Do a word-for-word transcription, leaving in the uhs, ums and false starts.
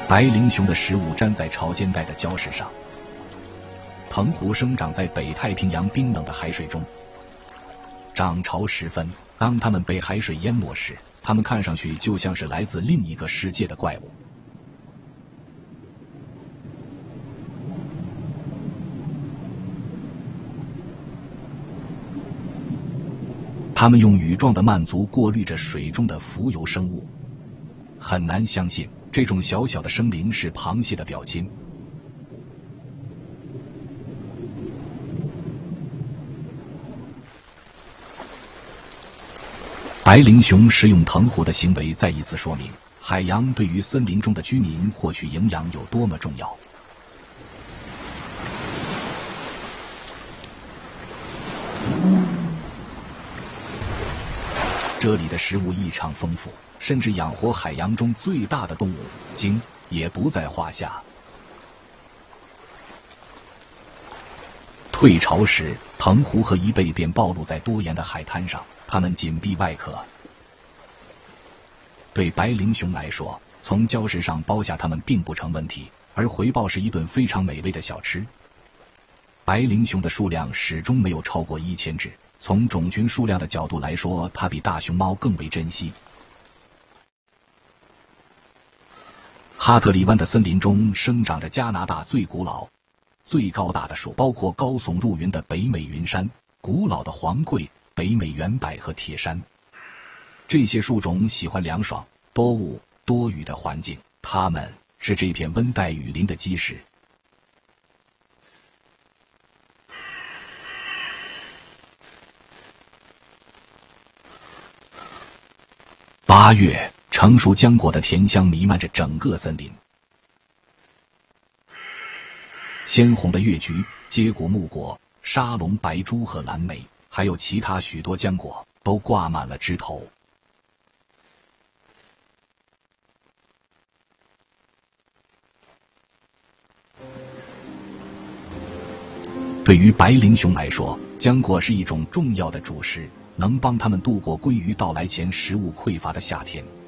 白灵熊的食物粘在潮间带的礁石上。藤壶生长在北太平洋冰冷的海水中。涨潮时分，当它们被海水淹没时，它们看上去就像是来自另一个世界的怪物。它们用羽状的鳗足过滤着水中的浮游生物。很难相信，这种小小的生灵是螃蟹的表亲。白灵熊食用藤壶的行为再一次说明，海洋对于森林中的居民获取营养有多么重要。这里的食物异常丰富，甚至养活海洋中最大的动物鲸也不在话下。退潮时，藤壶和贻贝便暴露在多盐的海滩上，它们紧闭外壳。对白灵熊来说，从礁石上剥下它们并不成问题，而回报是一顿非常美味的小吃。白灵熊的数量始终没有超过一千只，从种群数量的角度来说，它比大熊猫更为珍惜。哈特里湾的森林中生长着加拿大最古老、最高大的树，包括高耸入云的北美云杉、古老的黄桂、北美圆柏和铁杉。这些树种喜欢凉爽、多雾、多雨的环境，它们是这片温带雨林的基石。八月，成熟浆果的甜香弥漫着整个森林。鲜红的月菊、接骨木果、沙龙白珠和蓝莓，还有其他许多浆果，都挂满了枝头。对于白灵熊来说，浆果是一种重要的主食，能帮它们度过鲑鱼到来前食物匮乏的夏天。